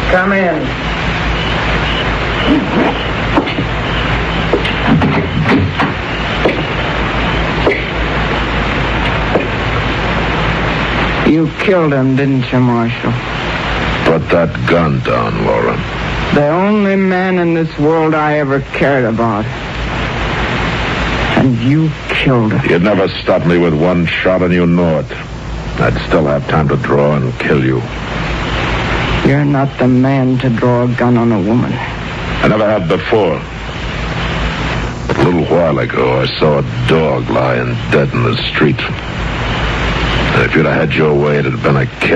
Come in. You killed him, didn't you, Marshal? Put that gun down, Laura. The only man in this world I ever cared about. And you killed him. You'd never stop me with one shot and you know it. I'd still have time to draw and kill you. You're not the man to draw a gun on a woman. I never have before. But a little while ago, I saw a dog lying dead in the street. And if you'd have had your way, it'd have been a kill.